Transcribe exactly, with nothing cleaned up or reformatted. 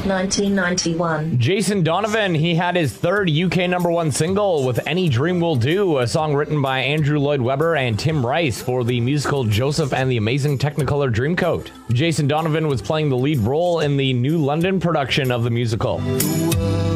nineteen ninety-one. Jason Donovan, he had his third U K number one single with Any Dream Will Do, a song written by Andrew Lloyd Webber and Tim Rice for the musical Joseph and the Amazing Technicolor Dreamcoat. Jason Donovan was playing the lead role in the New London production of the musical.